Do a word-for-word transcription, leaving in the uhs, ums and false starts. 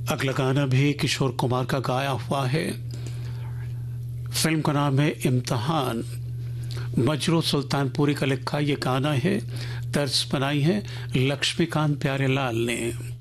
अगला गाना भी किशोर कुमार का गाया हुआ है। फिल्म का नाम है इम्तिहान। मजरू सुल्तानपुरी का लिखा ये गाना है, तर्ज बनाई है लक्ष्मीकांत प्यारेलाल ने।